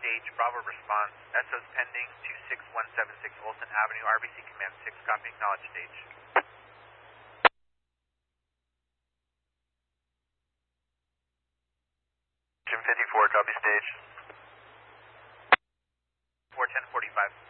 stage, Bravo response. SO's pending 26176 Olson Avenue, RBC Command 6, copy, acknowledge stage. Jim 54, copy stage. 41045.